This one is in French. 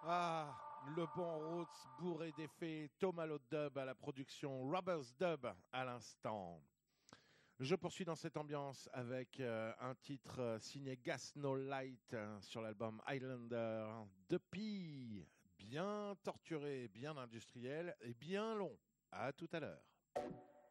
Ah, le bon roots bourré d'effets, Thomas Lo Dub à la production, Robbers Dub à l'instant. Je poursuis dans cette ambiance avec un titre signé Gas No Light sur l'album Highlander. Depuis, bien torturé, bien industriel et bien long. À tout à l'heure.